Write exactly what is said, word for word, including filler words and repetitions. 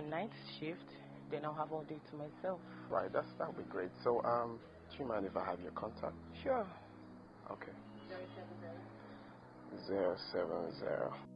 night shift, then I'll have all day to myself. Right, that's that would be great. So, um, do you mind if I have your contact? Sure. Okay. Zero seven zero. Zero seven zero.